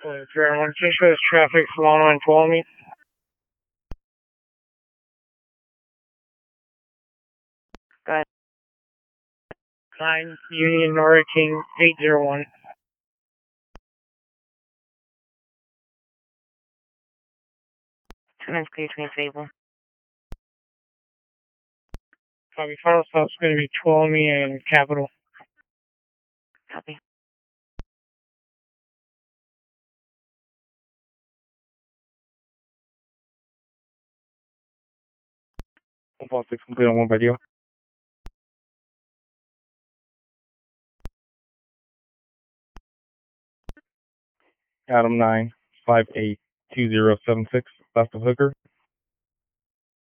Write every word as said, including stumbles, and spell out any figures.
Fair one, just shows traffic flow on Tuolumne. Go ahead. nine Union Nora King eight zero one. Two minutes clear, twenty stable. Copy, final stop's going to be Tuolumne and Capital. Copy. one five six complete on one by deal. Adam nine five eight two zero seven six, left of Hooker.